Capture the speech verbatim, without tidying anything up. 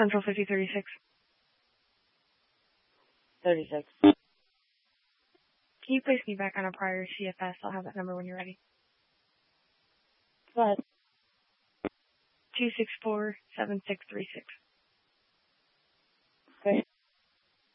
Central fifty thirty-six. thirty-six. Can you place me back on a prior C F S? I'll have that number when you're ready. Go ahead. two six four, seven six three six.